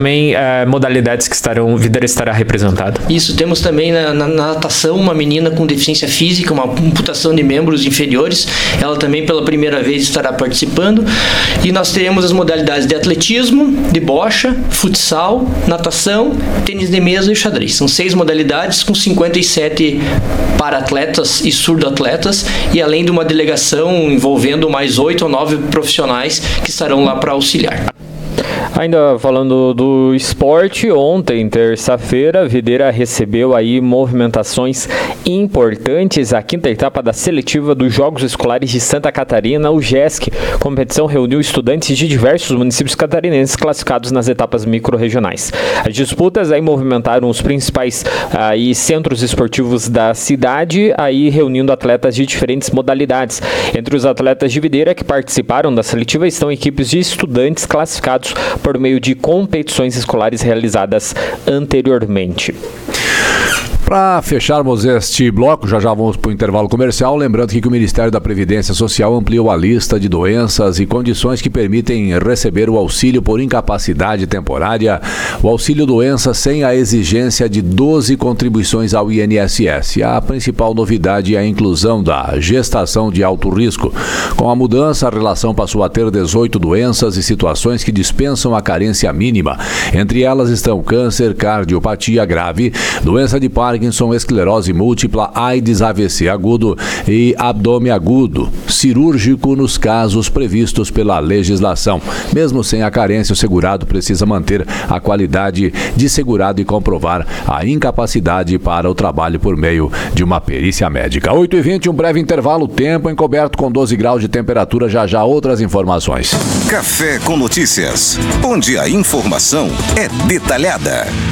Também modalidades que Videira estará representada. Isso, temos também na natação uma menina com deficiência física, uma amputação de membros inferiores, ela também pela primeira vez estará participando, e nós teremos as modalidades de atletismo, de bocha, futsal, natação, tênis de mesa e xadrez. São 6 modalidades com 57 para-atletas e surdo-atletas, e além de uma delegação envolvendo mais 8 ou 9 profissionais que estarão lá para auxiliar. Ainda falando do esporte, ontem, terça-feira, Videira recebeu aí movimentações importantes. A 5ª etapa da seletiva dos Jogos Escolares de Santa Catarina, o JESC. A competição reuniu estudantes de diversos municípios catarinenses classificados nas etapas micro-regionais. As disputas aí movimentaram os principais centros esportivos da cidade, aí reunindo atletas de diferentes modalidades. Entre os atletas de Videira que participaram da seletiva estão equipes de estudantes classificados por meio de competições escolares realizadas anteriormente. Para fecharmos este bloco, já vamos para o intervalo comercial, lembrando que o Ministério da Previdência Social ampliou a lista de doenças e condições que permitem receber o auxílio por incapacidade temporária, o auxílio doença sem a exigência de 12 contribuições ao INSS. A principal novidade é a inclusão da gestação de alto risco. Com a mudança, a relação passou a ter 18 doenças e situações que dispensam a carência mínima. Entre elas estão câncer, cardiopatia grave, doença de Parkinson, esclerose múltipla, AIDS, AVC agudo e abdômen agudo, cirúrgico nos casos previstos pela legislação. Mesmo sem a carência, o segurado precisa manter a qualidade de segurado e comprovar a incapacidade para o trabalho por meio de uma perícia médica. 8h20, um breve intervalo, tempo encoberto com 12 graus de temperatura, já outras informações. Café com Notícias, onde a informação é detalhada.